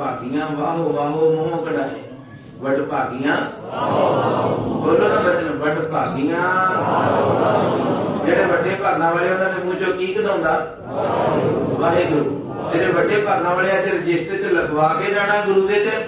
ਭਾਗੀਆਂ ਵਾਹੋ ਵਾਹੋ ਮੋਹ ਕਢਾਏ। ਵੱਡ ਭਾਗੀਆਂ ਬੋਲੋ ਨਾ ਬਚਨ, ਵੱਡ ਭਾਗੀਆਂ। ਜਿਹੜੇ ਵੱਡੇ ਭਾਗਾਂ ਵਾਲੇ ਉਹਨਾਂ ਦੇ ਮੂੰਹ ਚੋਂ ਕੀ ਕਢਾਉਂਦਾ? ਵਾਹਿਗੁਰੂ। ਜਿਹੜੇ ਵੱਡੇ ਭਾਗਾਂ ਵਾਲੇ ਅੱਜ ਰਜਿਸਟਰ ਚ ਲਿਖਵਾ ਕੇ ਜਾਣਾ ਗੁਰੂ ਦੇ ਤੇ